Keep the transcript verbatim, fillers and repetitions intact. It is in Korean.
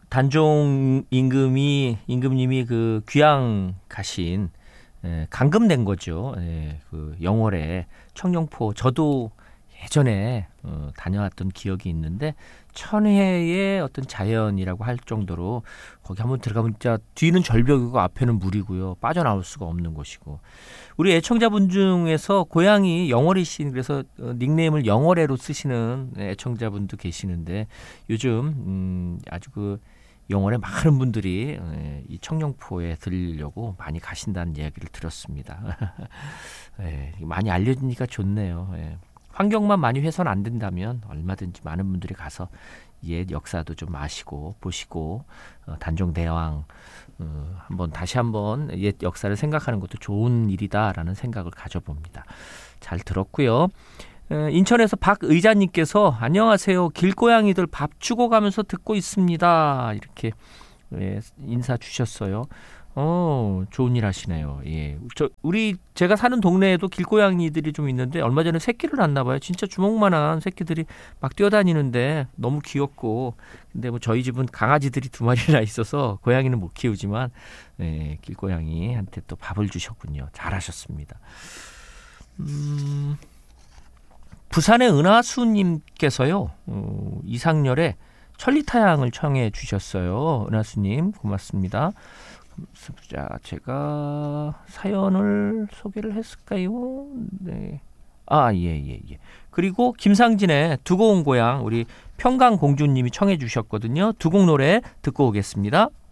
단종 임금이 임금님이 그 귀양 가신 예, 감금된 거죠. 예, 그 영월에 청룡포 저도 예전에 어, 다녀왔던 기억이 있는데 천혜의 어떤 자연이라고 할 정도로 거기 한번 들어가면 진짜 뒤는 절벽이고 앞에는 물이고요. 빠져나올 수가 없는 곳이고 우리 애청자분 중에서 고향이 영월이신 그래서 어, 닉네임을 영월애로 쓰시는 애청자분도 계시는데 요즘 음, 아주 그 영월에 많은 분들이 이 청룡포에 들리려고 많이 가신다는 이야기를 들었습니다. 예, 많이 알려지니까 좋네요. 예. 환경만 많이 훼손 안 된다면 얼마든지 많은 분들이 가서 옛 역사도 좀 아시고 보시고 어, 단종대왕 어, 한번 다시 한번 옛 역사를 생각하는 것도 좋은 일이다라는 생각을 가져봅니다. 잘 들었고요. 인천에서 박의자님께서 안녕하세요. 길고양이들 밥 주고 가면서 듣고 있습니다. 이렇게 예, 인사 주셨어요. 어, 좋은 일 하시네요. 예. 저 우리 제가 사는 동네에도 길고양이들이 좀 있는데 얼마 전에 새끼를 낳나 봐요. 진짜 주먹만한 새끼들이 막 뛰어다니는데 너무 귀엽고 근데 뭐 저희 집은 강아지들이 두 마리나 있어서 고양이는 못 키우지만 예, 길고양이한테 또 밥을 주셨군요. 잘하셨습니다. 음. 부산의 은하수님께서요. 어, 이상열의 천리타양을 청해 주셨어요. 은하수님 고맙습니다. 자, 제가 사연을 소개를 했을까요? 네. 아, 예, 예, 예. 그리고 김상진의 두고 온 고향 우리 평강공주님이 청해 주셨거든요. 두 곡 노래 듣고 오겠습니다.